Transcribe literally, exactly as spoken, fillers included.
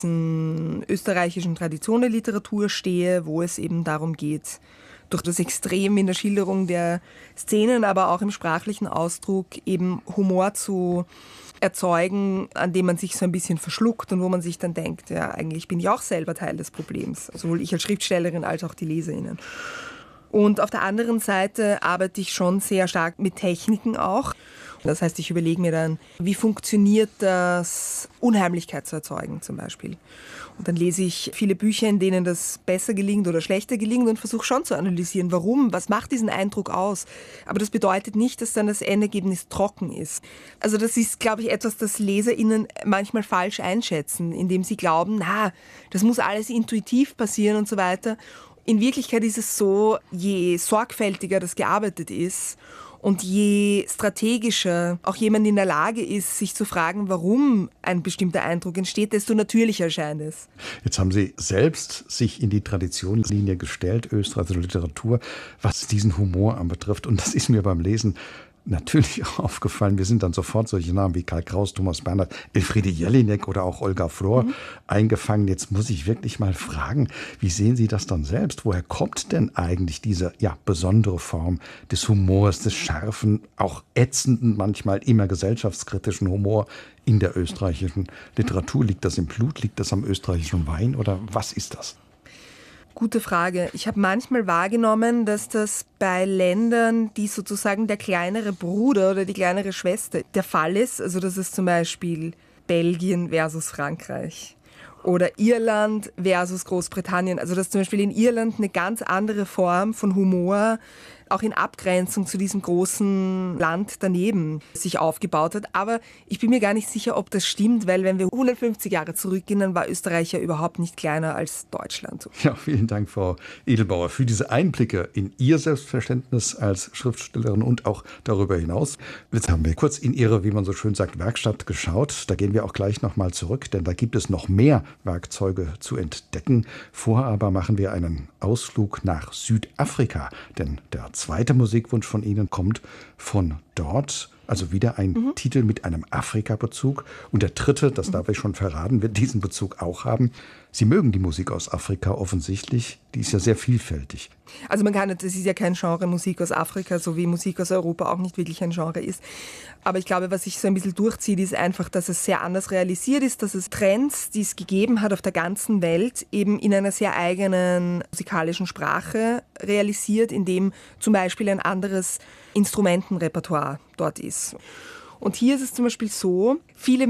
in österreichischen Tradition der Literatur stehe, wo es eben darum geht, durch das Extrem in der Schilderung der Szenen, aber auch im sprachlichen Ausdruck eben Humor zu erzeugen, an dem man sich so ein bisschen verschluckt und wo man sich dann denkt, ja, eigentlich bin ich auch selber Teil des Problems, sowohl ich als Schriftstellerin als auch die LeserInnen. Und auf der anderen Seite arbeite ich schon sehr stark mit Techniken auch. Das heißt, ich überlege mir dann, wie funktioniert das, Unheimlichkeit zu erzeugen zum Beispiel. Und dann lese ich viele Bücher, in denen das besser gelingt oder schlechter gelingt und versuche schon zu analysieren, warum, was macht diesen Eindruck aus. Aber das bedeutet nicht, dass dann das Endergebnis trocken ist. Also das ist, glaube ich, etwas, das LeserInnen manchmal falsch einschätzen, indem sie glauben, na, das muss alles intuitiv passieren und so weiter. In Wirklichkeit ist es so, je sorgfältiger das gearbeitet ist und je strategischer auch jemand in der Lage ist, sich zu fragen, warum ein bestimmter Eindruck entsteht, desto natürlicher erscheint es. Jetzt haben Sie selbst sich in die Traditionslinie gestellt, österreichische Literatur, was diesen Humor anbetrifft. Und das ist mir beim Lesen natürlich auch aufgefallen. Wir sind dann sofort solche Namen wie Karl Kraus, Thomas Bernhard, Elfriede Jelinek oder auch Olga Flor mhm. eingefangen. Jetzt muss ich wirklich mal fragen, wie sehen Sie das dann selbst? Woher kommt denn eigentlich diese ja, besondere Form des Humors, des scharfen, auch ätzenden, manchmal immer gesellschaftskritischen Humor in der österreichischen Literatur? Liegt das im Blut? Liegt das am österreichischen Wein? Oder was ist das? Gute Frage. Ich habe manchmal wahrgenommen, dass das bei Ländern, die sozusagen der kleinere Bruder oder die kleinere Schwester der Fall ist, also das ist zum Beispiel Belgien versus Frankreich oder Irland versus Großbritannien, also dass zum Beispiel in Irland eine ganz andere Form von Humor auch in Abgrenzung zu diesem großen Land daneben sich aufgebaut hat. Aber ich bin mir gar nicht sicher, ob das stimmt, weil wenn wir hundertfünfzig Jahre zurückgehen, dann war Österreich ja überhaupt nicht kleiner als Deutschland. Ja, vielen Dank, Frau Edelbauer, für diese Einblicke in Ihr Selbstverständnis als Schriftstellerin und auch darüber hinaus. Jetzt haben wir kurz in Ihre, wie man so schön sagt, Werkstatt geschaut. Da gehen wir auch gleich nochmal zurück, denn da gibt es noch mehr Werkzeuge zu entdecken. Vorher aber machen wir einen Ausflug nach Südafrika, denn der zweite Musikwunsch von Ihnen kommt von dort. Also wieder ein mhm. Titel mit einem Afrika-Bezug. Und der dritte, das darf ich schon verraten, wird diesen Bezug auch haben. Sie mögen die Musik aus Afrika offensichtlich. Die ist ja sehr vielfältig. Also man kann, das ist ja kein Genre Musik aus Afrika, so wie Musik aus Europa auch nicht wirklich ein Genre ist. Aber ich glaube, was sich so ein bisschen durchzieht, ist einfach, dass es sehr anders realisiert ist, dass es Trends, die es gegeben hat auf der ganzen Welt, eben in einer sehr eigenen musikalischen Sprache realisiert, in dem zum Beispiel ein anderes Instrumentenrepertoire dort ist. Und hier ist es zum Beispiel so, viele